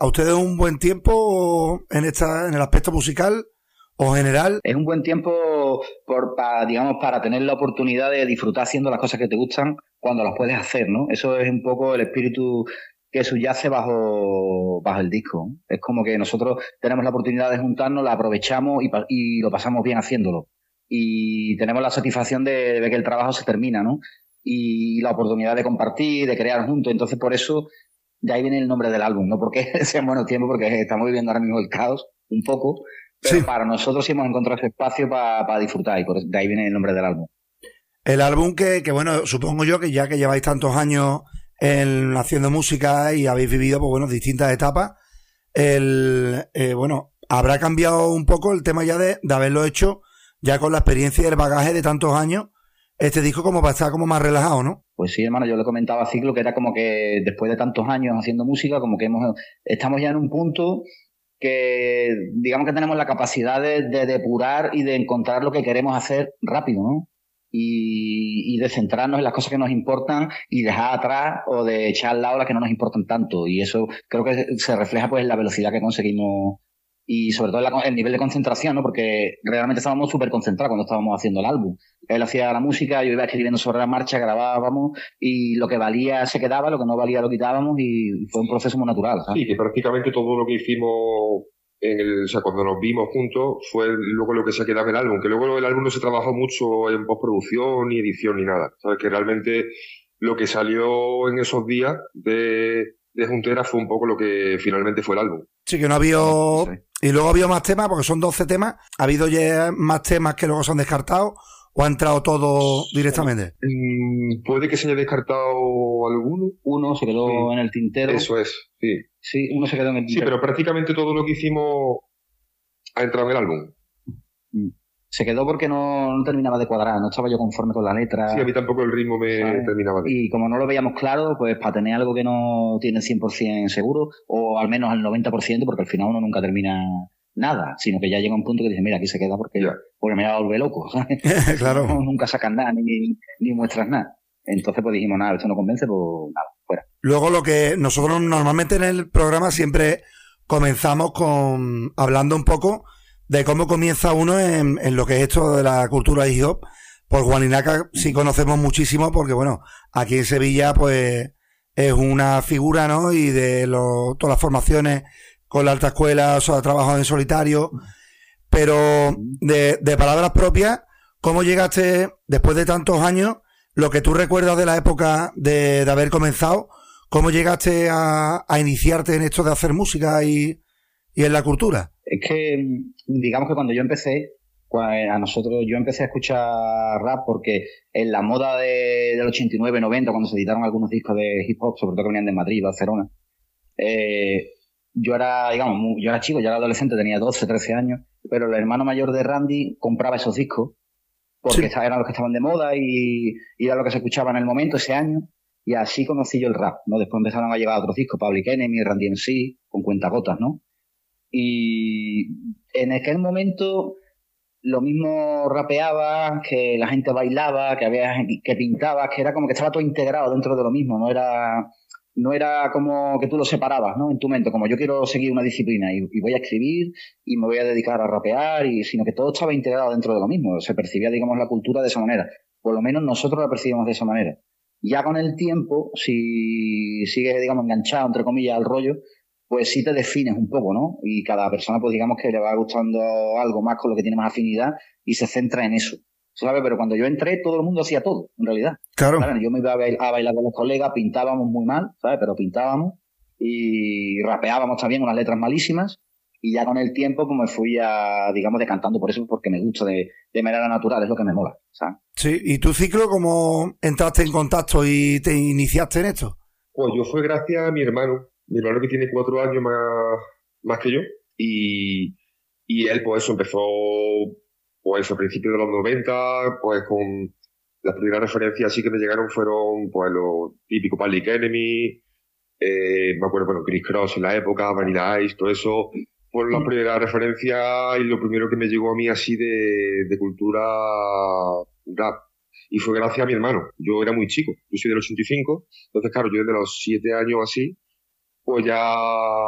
¿A ustedes un buen tiempo en el aspecto musical o general? Es un buen tiempo para tener la oportunidad de disfrutar haciendo las cosas que te gustan cuando las puedes hacer, ¿no? Eso es un poco el espíritu que subyace bajo el disco, ¿no? Es como que nosotros tenemos la oportunidad de juntarnos, la aprovechamos y lo pasamos bien haciéndolo. Y tenemos la satisfacción de ver que el trabajo se termina, ¿no? Y la oportunidad de compartir, de crear juntos. Entonces, por eso, de ahí viene el nombre del álbum, no porque sea buenos tiempos, porque estamos viviendo ahora mismo el caos, un poco, pero sí, para nosotros sí hemos encontrado ese espacio para disfrutar, y de ahí viene el nombre del álbum. El álbum que bueno, supongo yo que ya que lleváis tantos años haciendo música y habéis vivido, pues bueno, distintas etapas, bueno, habrá cambiado un poco el tema ya de haberlo hecho ya con la experiencia y el bagaje de tantos años, este disco como para estar como más relajado, ¿no? Pues sí, hermano, yo le comentaba a Ciclo que era como que después de tantos años haciendo música, como que estamos ya en un punto que digamos que tenemos la capacidad de depurar y de encontrar lo que queremos hacer rápido, ¿no? Y de centrarnos en las cosas que nos importan y dejar atrás o de echar al lado las que no nos importan tanto. Y eso creo que se refleja pues en la velocidad que conseguimos y sobre todo el nivel de concentración, ¿no? Porque realmente estábamos súper concentrados cuando estábamos haciendo el álbum. Él hacía la música, yo iba escribiendo sobre la marcha, grabábamos y lo que valía se quedaba, lo que no valía lo quitábamos y fue un proceso muy natural, ¿sabes? Sí, que prácticamente todo lo que hicimos o sea, cuando nos vimos juntos fue luego lo que se quedaba en el álbum, que luego el álbum no se trabajó mucho en postproducción ni edición ni nada, ¿sabes? Que realmente lo que salió en esos días de Juntera fue un poco lo que finalmente fue el álbum. Sí, que no había... Sí. Y luego ha habido más temas, porque son 12 temas. ¿Ha habido ya más temas que luego se han descartado o ha entrado todo directamente? Puede que se haya descartado alguno. Uno se quedó en el tintero. Eso es, sí. Sí, uno se quedó en el tintero. Sí, pero prácticamente todo lo que hicimos ha entrado en el álbum. Se quedó porque no terminaba de cuadrar, no estaba yo conforme con la letra. Sí, a mí tampoco el ritmo me terminaba de... Y como no lo veíamos claro, pues para tener algo que no tiene 100% seguro, o al menos al 90%, porque al final uno nunca termina nada, sino que ya llega un punto que dice, mira, aquí se queda porque me va a volver loco, ¿sabes? Claro. Nunca sacan nada, ni muestras nada. Entonces pues dijimos, nada, esto no convence, pues nada, fuera. Luego lo que nosotros normalmente en el programa siempre comenzamos hablando un poco de cómo comienza uno en lo que es esto de la cultura hip hop. Por Juaninaca sí conocemos muchísimo porque, bueno, aquí en Sevilla pues es una figura, ¿no? Y de todas las formaciones con la alta escuela, o sea, trabajos en solitario. Pero de palabras propias, ¿cómo llegaste, después de tantos años, lo que tú recuerdas de la época de haber comenzado, cómo llegaste a iniciarte en esto de hacer música y en la cultura? Es que, digamos que cuando yo empecé, yo empecé a escuchar rap porque en la moda del 89, 90, cuando se editaron algunos discos de hip hop, sobre todo que venían de Madrid, Barcelona, yo era chico, yo era adolescente, tenía 12, 13 años, pero el hermano mayor de Randy compraba esos discos porque eran los que estaban de moda y era lo que se escuchaba en el momento, ese año, y así conocí yo el rap, ¿no? Después empezaron a llegar otros discos, Public Enemy, Randy MC, con Cuentagotas, ¿no? Y en aquel momento lo mismo rapeaba, que la gente bailaba, que había gente que pintaba, que era como que estaba todo integrado dentro de lo mismo, no era como que tú lo separabas, ¿no? En tu mente, como yo quiero seguir una disciplina y voy a escribir y me voy a dedicar a rapear, sino que todo estaba integrado dentro de lo mismo, se percibía, digamos, la cultura de esa manera, por lo menos nosotros la percibimos de esa manera. Ya con el tiempo, si sigues, digamos, enganchado, entre comillas, al rollo, pues sí te defines un poco, ¿no? Y cada persona, pues digamos que le va gustando algo más con lo que tiene más afinidad y se centra en eso, ¿sabes? Pero cuando yo entré, todo el mundo hacía todo, en realidad. Claro. ¿Sabes? Yo me iba a bailar con los colegas, pintábamos muy mal, ¿sabes? Pero pintábamos y rapeábamos también unas letras malísimas y ya con el tiempo pues me fui digamos, decantando por eso, porque me gusta de manera natural, es lo que me mola, ¿sabes? Sí, ¿y tu Ciclo cómo entraste en contacto y te iniciaste en esto? Pues yo fue gracias a mi hermano que tiene 4 años más que yo, y él pues eso empezó pues a principios de los 90, pues con las primeras referencias así que me llegaron fueron pues los típicos Public Enemy, me acuerdo, bueno, Chris Cross en la época, Vanilla Ice, todo eso, fueron las primeras referencias y lo primero que me llegó a mí así de cultura rap. Y fue gracias a mi hermano. Yo era muy chico, yo soy del 85, entonces claro, yo desde los 7 años así, pues ya